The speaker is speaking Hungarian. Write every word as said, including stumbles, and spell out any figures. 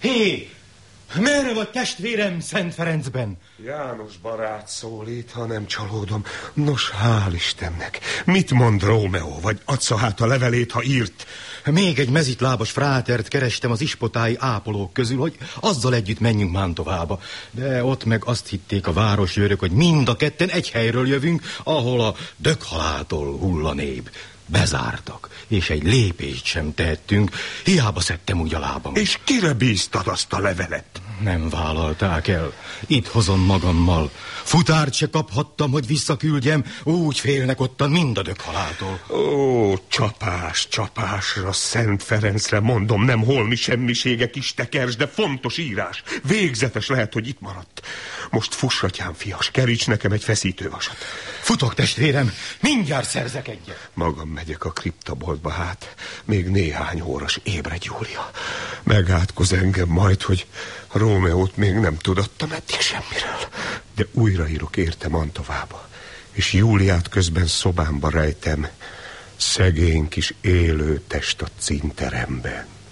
Hé! Merre vagy, testvérem, Szent Ferencben? János barát szólít, ha nem csalódom. Nos, hál' Istennek. Mit mond Rómeó, vagy adsz hát a levelét, ha írt? Még egy mezitlábas frátert kerestem az ispotái ápolók közül, hogy azzal együtt menjünk Mantovába. De ott meg azt hitték a városőrök, hogy mind a ketten egy helyről jövünk, ahol a dökhaláltól hull a nép. Bezártak, és egy lépést sem tehettünk, hiába szedtem úgy a lábam. És kire bíztad azt a levelet? Nem vállalták el. Itt hozom magammal. Futárt se kaphattam, hogy visszaküldjem, úgy félnek ottan mind a dökhaláltól. Ó, csapás, csapásra, Szent Ferencre mondom, nem holmi semmisége kis tekers, de fontos írás. Végzetes lehet, hogy itt maradt. Most fuss, atyám, fias, keríts nekem egy feszítővasat. Futok, testvérem, mindjárt szerzek egyet. Magam megyek a kriptaboltba, hát még néhány óras, ébredj, Júlia. Megátkoz engem majd, hogy Rómeót még nem tudottam eddig semmiről. De újraírok érte Mantovába, és Júliát közben szobámba rejtem, szegény kis élő test a cinteremben.